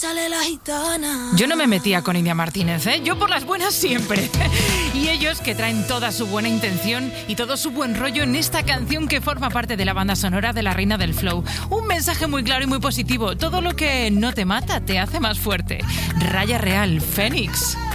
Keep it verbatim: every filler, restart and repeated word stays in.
sale la gitana. Yo no me metía con India Martínez, ¿eh? Yo por las buenas siempre. Y ellos que traen toda su buena intención y todo su buen rollo en esta canción que forma parte de la banda sonora de La Reina del Flow. Un mensaje muy claro y muy positivo. Todo lo que no te mata te hace más fuerte. Raya Real, Fénix.